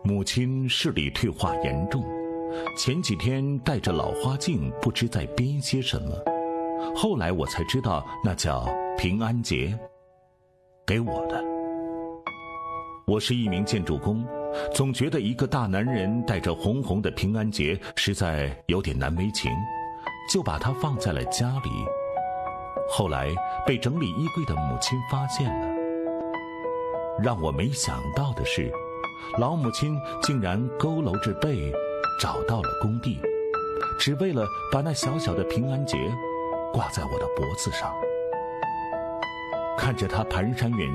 母亲视力退化严重，前几天戴着老花镜，不知在编些什么。后来我才知道，那叫平安结，给我的。我是一名建筑工，总觉得一个大男人带着红红的平安结实在有点难为情，就把它放在了家里。后来被整理衣柜的母亲发现了。让我没想到的是，老母亲竟然佝偻着背找到了工地，只为了把那小小的平安结挂在我的脖子上。看着她蹒跚远